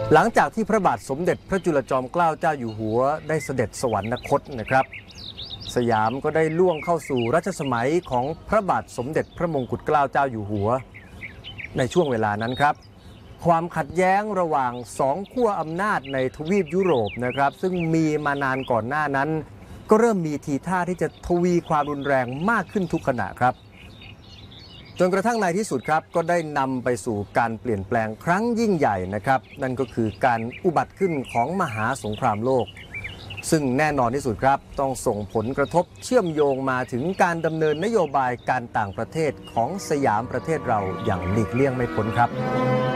หลังจากที่พระบาทสมเด็จพระจุลจอมเกล้าเจ้าอยู่หัวได้เสด็จสวรรคตนะครับสยามก็ได้ล่วงเข้าสู่รัชสมัยของพระบาทสมเด็จพระมงกุฎเกล้าเจ้าอยู่หัวในช่วงเวลานั้นครับความขัดแย้งระหว่างสองขั้วอำนาจในทวีปยุโรปนะครับซึ่งมีมานานก่อนหน้านั้นก็เริ่มมีทีท่าที่จะทวีความรุนแรงมากขึ้นทุกขณะครับจนกระทั่งในที่สุดครับก็ได้นำไปสู่การเปลี่ยนแปลงครั้งยิ่งใหญ่นะครับนั่นก็คือการอุบัติขึ้นของมหาสงครามโลกซึ่งแน่นอนที่สุดครับต้องส่งผลกระทบเชื่อมโยงมาถึงการดำเนินนโยบายการต่างประเทศของสยามประเทศเราอย่างหลีกเลี่ยงไม่พ้นครับ